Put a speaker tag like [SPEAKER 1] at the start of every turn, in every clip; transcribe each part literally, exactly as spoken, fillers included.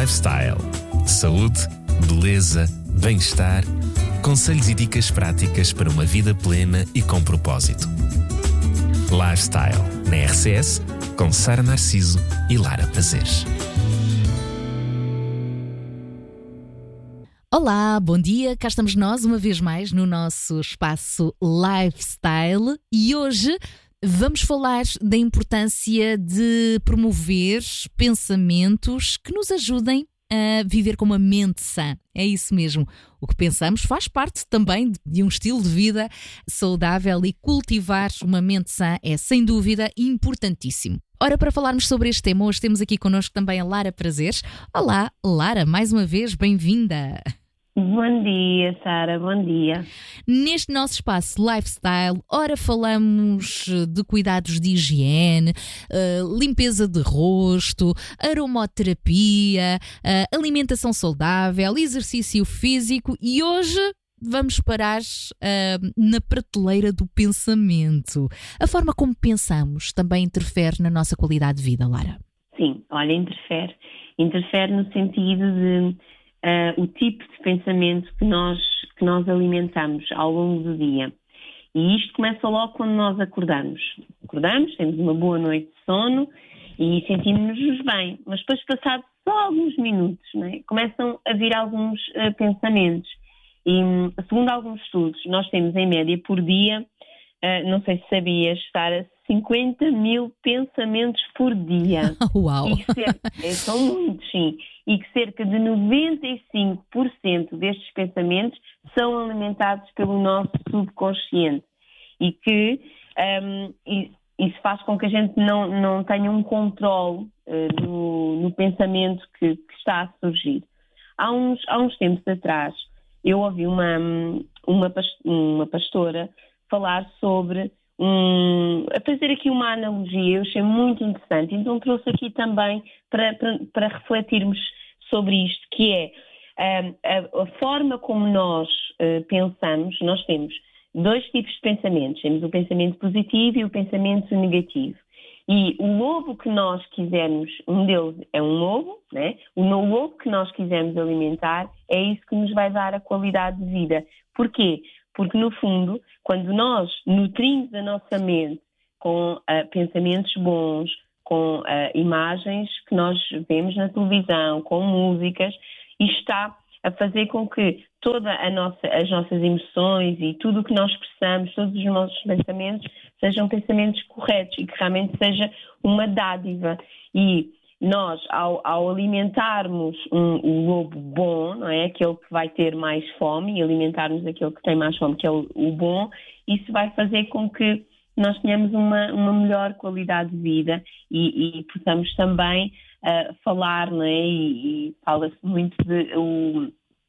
[SPEAKER 1] Lifestyle. Saúde, beleza, bem-estar, conselhos e dicas práticas para uma vida plena e com propósito. Lifestyle, na R C S, com Sara Narciso e Lara Prazeres.
[SPEAKER 2] Olá, bom dia, cá estamos nós uma vez mais no nosso espaço Lifestyle e hoje vamos falar da importância de promover pensamentos que nos ajudem a viver com uma mente sã. É isso mesmo. O que pensamos faz parte também de um estilo de vida saudável e cultivar uma mente sã é, sem dúvida, importantíssimo. Ora, para falarmos sobre este tema, hoje temos aqui connosco também a Lara Prazeres. Olá, Lara, mais uma vez, bem-vinda.
[SPEAKER 3] Bom dia, Sara, bom dia.
[SPEAKER 2] Neste nosso espaço Lifestyle, ora falamos de cuidados de higiene, uh, limpeza de rosto, aromoterapia, uh, alimentação saudável, exercício físico e hoje vamos parar uh, na prateleira do pensamento. A forma como pensamos também interfere na nossa qualidade de vida, Lara?
[SPEAKER 3] Sim, olha, interfere. Interfere no sentido de Uh, o tipo de pensamento que nós, que nós alimentamos ao longo do dia. E isto começa logo quando nós acordamos. Acordamos, temos uma boa noite de sono e sentimos-nos bem. Mas depois, passados só alguns minutos, né, começam a vir alguns uh, pensamentos. E, segundo alguns estudos, nós temos em média por dia, uh, não sei se sabias, estar a cinquenta mil pensamentos por dia.
[SPEAKER 2] Uau!
[SPEAKER 3] E que cerca, são muitos, sim. E que cerca de noventa e cinco por cento destes pensamentos são alimentados pelo nosso subconsciente. E que um, isso faz com que a gente não, não tenha um controle uh, no, no pensamento que, que está a surgir. Há uns, há uns tempos atrás, eu ouvi uma, uma, uma pastora falar sobre Um, a fazer aqui uma analogia, eu achei muito interessante, então trouxe aqui também para, para, para refletirmos sobre isto, que é um, a, a forma como nós uh, pensamos. Nós temos dois tipos de pensamentos, temos o pensamento positivo e o pensamento negativo. E o lobo que nós quisermos, um deles é um lobo, né? O lobo que nós quisermos alimentar é isso que nos vai dar a qualidade de vida. Porquê? Porque, no fundo, quando nós nutrimos a nossa mente com uh, pensamentos bons, com uh, imagens que nós vemos na televisão, com músicas, isto está a fazer com que todas nossa, as nossas emoções e tudo o que nós expressamos, todos os nossos pensamentos, sejam pensamentos corretos e que realmente seja uma dádiva. E nós, ao, ao alimentarmos um, um lobo bom, não é? Aquele que vai ter mais fome, e alimentarmos aquele que tem mais fome, que é o, o bom, isso vai fazer com que nós tenhamos uma, uma melhor qualidade de vida e, e possamos também uh, falar, não é? E, e fala-se muito de... O,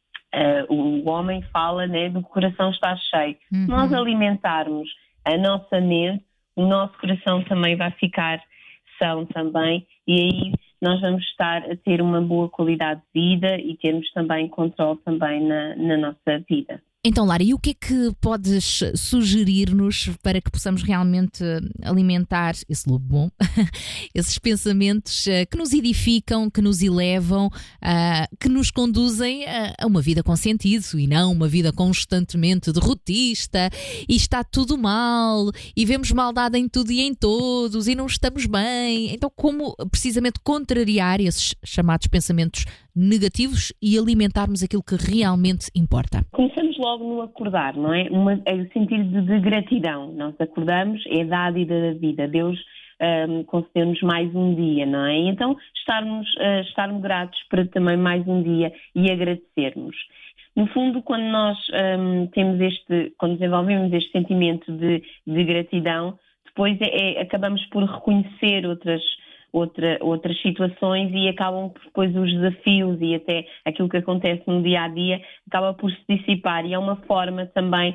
[SPEAKER 3] uh, o homem fala, né, do coração está cheio. Uhum. Se nós alimentarmos a nossa mente, o nosso coração também vai ficar são também, e aí nós vamos estar a ter uma boa qualidade de vida e termos também controle também na, na nossa vida.
[SPEAKER 2] Então, Lara, e o que é que podes sugerir-nos para que possamos realmente alimentar esse lobo bom, esses pensamentos que nos edificam, que nos elevam, que nos conduzem a uma vida com sentido e não uma vida constantemente derrotista e está tudo mal e vemos maldade em tudo e em todos e não estamos bem. Então, como precisamente contrariar esses chamados pensamentos negativos e alimentarmos aquilo que realmente importa?
[SPEAKER 3] Começamos logo no acordar, não é? Uma, é o sentido de, de gratidão. Nós acordamos, é dádiva da vida. Deus um, concedeu-nos mais um dia, não é? E então estarmos, uh, estarmos gratos para também mais um dia e agradecermos. No fundo, quando nós um, temos este, quando desenvolvemos este sentimento de, de gratidão, depois é, é, acabamos por reconhecer outras Outra, outras situações e acabam depois os desafios e até aquilo que acontece no dia-a-dia acaba por se dissipar e é uma forma também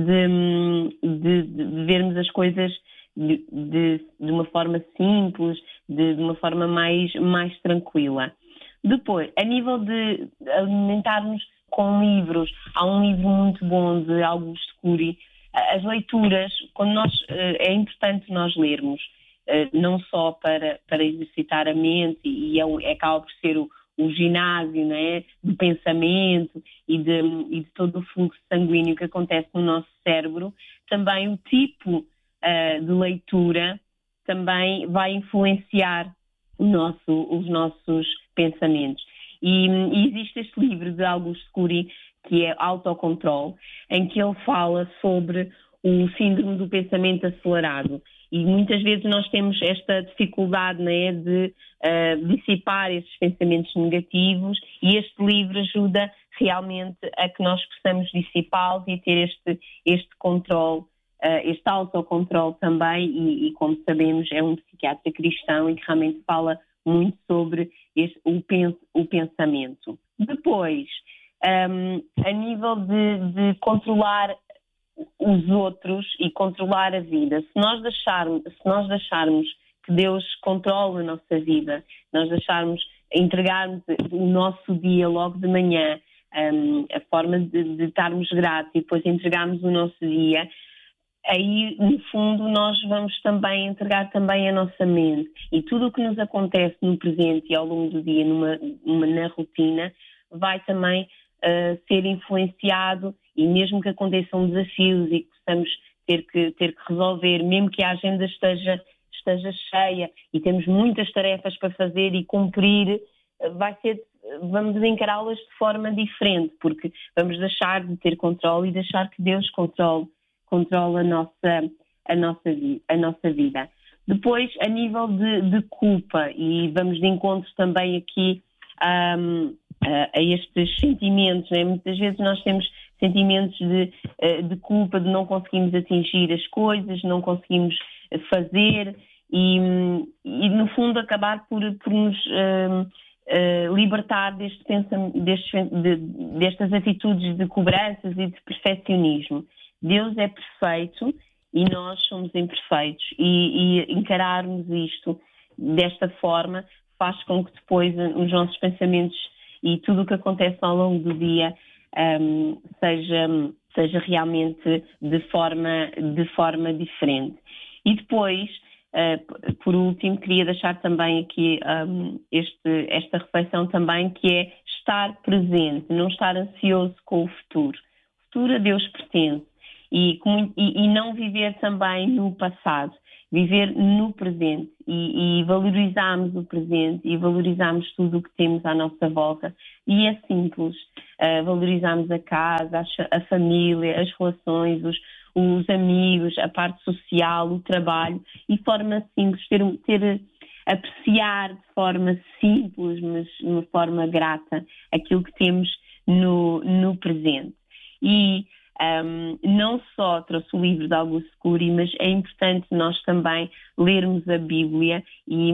[SPEAKER 3] de, de, de vermos as coisas de, de, de uma forma simples, de, de uma forma mais, mais tranquila. Depois, a nível de alimentarmos com livros, há um livro muito bom de Augusto Cury, as leituras, quando nós, é importante nós lermos, não só para, para exercitar a mente e é, acaba por ser o, o ginásio, não é? Do pensamento e de, e de todo o fluxo sanguíneo que acontece no nosso cérebro, também o tipo uh, de leitura também vai influenciar o nosso, os nossos pensamentos. E, e existe este livro de Augusto Cury, que é Autocontrole, em que ele fala sobre o síndrome do pensamento acelerado. E muitas vezes nós temos esta dificuldade, né, de uh, dissipar esses pensamentos negativos, e este livro ajuda realmente a que nós possamos dissipá-los e ter este, este controle, uh, este autocontrole também, e, e como sabemos é um psiquiatra cristão e que realmente fala muito sobre este, o, pens, o pensamento. Depois, um, a nível de, de controlar os outros e controlar a vida. Se nós deixarmos, se nós deixarmos que Deus controle a nossa vida, nós deixarmos, entregarmos o nosso dia logo de manhã, um, a forma de, de estarmos gratos e depois entregarmos o nosso dia, aí no fundo nós vamos também entregar também a nossa mente. E tudo o que nos acontece no presente e ao longo do dia, numa, numa, na rotina, vai também uh, ser influenciado. E mesmo que aconteçam desafios e que possamos ter que, ter que resolver, mesmo que a agenda esteja, esteja cheia e temos muitas tarefas para fazer e cumprir, vai ser, vamos encará-las de forma diferente, porque vamos deixar de ter controle e deixar que Deus controle, controle a, nossa, a, nossa, a nossa vida. Depois, a nível de, de culpa, e vamos de encontro também aqui um, a, a estes sentimentos, né? Muitas vezes nós temos sentimentos de, de culpa, de não conseguirmos atingir as coisas, não conseguimos fazer e, e no fundo, acabar por, por nos uh, uh, libertar deste pensam, destes, de, destas atitudes de cobranças e de perfeccionismo. Deus é perfeito e nós somos imperfeitos, e, e encararmos isto desta forma faz com que depois os nossos pensamentos e tudo o que acontece ao longo do dia Um, seja, seja realmente de forma, de forma diferente. E depois, uh, por último, queria deixar também aqui um, este, esta reflexão também, que é estar presente, não estar ansioso com o futuro. O futuro a Deus pertence, e, e, e não viver também no passado, viver no presente e, e valorizarmos o presente e valorizarmos tudo o que temos à nossa volta. E é simples, uh, valorizarmos a casa, a, a família, as relações, os, os amigos, a parte social, o trabalho, e de forma simples, ter, ter, apreciar de forma simples, mas de uma forma grata, aquilo que temos no, no presente. E Um, não só trouxe o livro de Augusto Cury, mas é importante nós também lermos a Bíblia, e,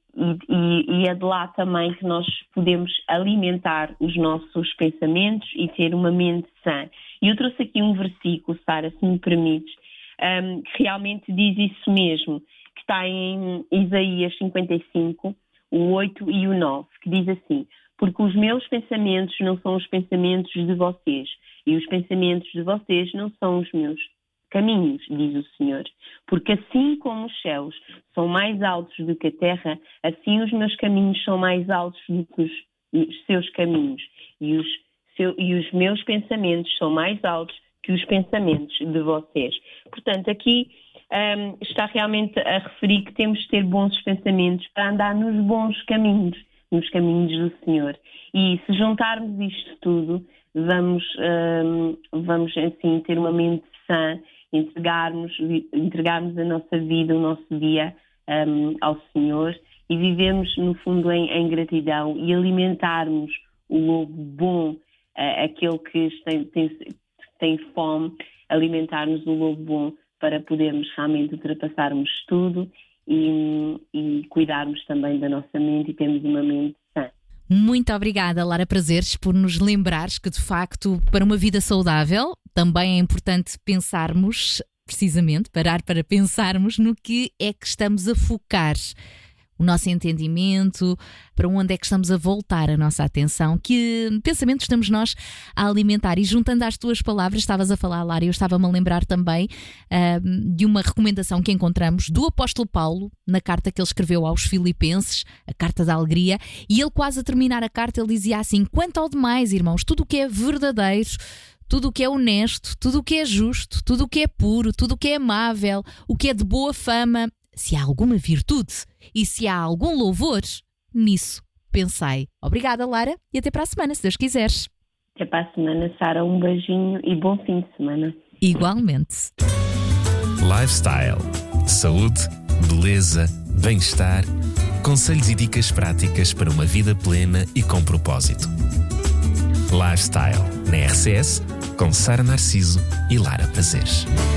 [SPEAKER 3] e, e é de lá também que nós podemos alimentar os nossos pensamentos e ter uma mente sã. E eu trouxe aqui um versículo, Sara, se me permites, um, que realmente diz isso mesmo, que está em Isaías cinquenta e cinco, o oito e o nove, que diz assim: porque os meus pensamentos não são os pensamentos de vocês, e os pensamentos de vocês não são os meus caminhos, diz o Senhor. Porque assim como os céus são mais altos do que a terra, assim os meus caminhos são mais altos do que os, os seus caminhos. E os, seu, e os meus pensamentos são mais altos que os pensamentos de vocês. Portanto, aqui um, está realmente a referir que temos de ter bons pensamentos para andar nos bons caminhos, nos caminhos do Senhor. E se juntarmos isto tudo, vamos, um, vamos assim, ter uma mente sã, entregarmos, entregarmos a nossa vida, o nosso dia um, ao Senhor, e vivemos, no fundo, em, em gratidão, e alimentarmos o lobo bom, uh, aquele que tem, tem, tem fome, alimentarmos o lobo bom para podermos realmente ultrapassarmos tudo e, e cuidarmos também da nossa mente e termos uma mente sã.
[SPEAKER 2] Muito obrigada, Lara Prazeres, por nos lembrares que, de facto, para uma vida saudável, também é importante pensarmos, precisamente, parar para pensarmos no que é que estamos a focar. o nosso entendimento, para onde é que estamos a voltar a nossa atenção, que pensamentos estamos nós a alimentar. E juntando às tuas palavras, estavas a falar, Lara, eu estava-me a lembrar também uh, de uma recomendação que encontramos do apóstolo Paulo, na carta que ele escreveu aos Filipenses, a carta da alegria, e ele quase a terminar a carta, ele dizia assim: quanto ao demais, irmãos, tudo o que é verdadeiro, tudo o que é honesto, tudo o que é justo, tudo o que é puro, tudo o que é amável, o que é de boa fama, se há alguma virtude e se há algum louvor, nisso pensai. Obrigada, Lara, e até para a semana, se Deus quiseres.
[SPEAKER 3] Até para a semana, Sara. Um beijinho e bom fim de semana.
[SPEAKER 2] Igualmente.
[SPEAKER 1] Lifestyle. Saúde, beleza, bem-estar, conselhos e dicas práticas para uma vida plena e com propósito. Lifestyle, na R C S, com Sara Narciso e Lara Prazeres.